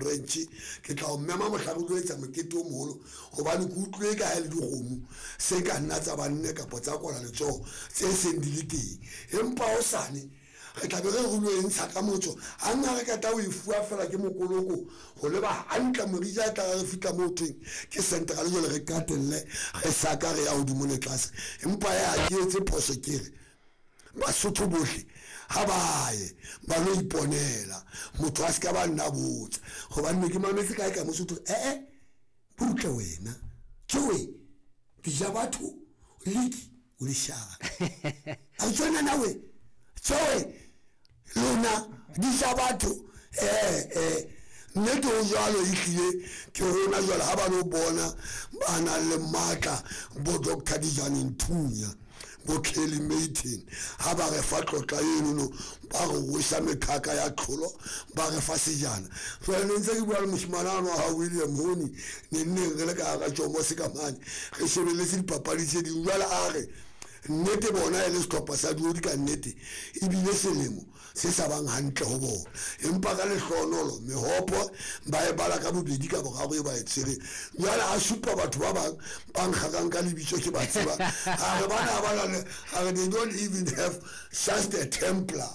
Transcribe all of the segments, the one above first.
French ke tla o mmema mohlakodi etsa mokete o moholo hobane ke utlwe ka ha le dikgomo se ka nna tsa banne kapa tsa kwala letsoho tse seng di le teng empa hosane re tla be re lo entsha ka motho a nna re ka ta o ifua fela ke mokoloko ho leba hantle morija tla re fitla mo teng ke central jole re katelle re saka re ya hodimo le tlase empa ya ke etse phoso kere Basotho bohle ha bae ba lo iponela motho a se ka ba nna botsa hobane ke mametse kae ka Mosotho butle wena tsoe dija batho liki o le shaka a tsona nawe tsoe lona dija batho nnete o jwalo ehlile ke rona jwale ha ba no bona bana le matla bo Dr. Dijane Nthunya bo Kelly Meeting ha ba re fa tlotla eno no ba re wisa methaka ya tlholo ba re fa sejana jwale ntse ke bua le moshimana wa ha William Honi ne re le ka ga Jomo se ka mane re shebeletse dipapadi tse di jwale a re nnete bona le stoppa sa di ka nnete ebile selemo se sa bang hantle ho bona empa ka lehlonolo mehopo ba e bala ka bobedi ka boraro e ba e tsere jwale a supa batho ba bang ba nkgakang ka lebitso ke ba tseba ha re bana ba le ha they don't even have just a Templar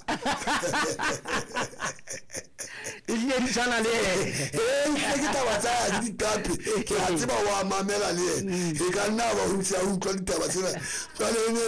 ile di tshwana le ke taba tsa ditape ke a tseba wa mamela le e ka nna ba ho ntse a utlwa ditaba tsena jwale